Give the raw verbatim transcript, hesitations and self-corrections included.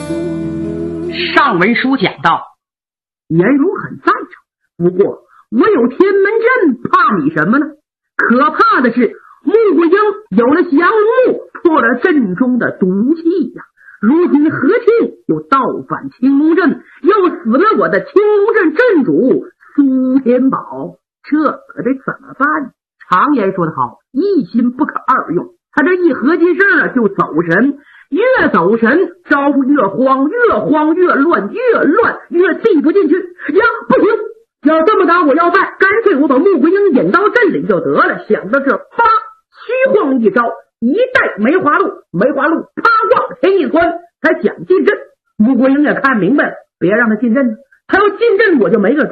上文书讲到， 颜如很赞成，不过我有天门阵，怕你什么呢？可怕的是穆桂英有了降龙木，破了阵中的毒气呀、啊！如今何庆又倒反青龙阵，又死了我的青龙阵阵主苏天宝，这可得怎么办？常言说得好，一心不可二用。他这一合计事儿就走神，越走神招呼越慌，越慌越乱，越乱越递不进去呀！不行，要这么打我要败，干脆我把穆桂英引到阵里就得了。想到这，啪，虚晃一招，一带梅花鹿，梅花鹿啪往前一窜，他想进阵。穆桂英也看明白了，别让他进阵，他要进阵我就没个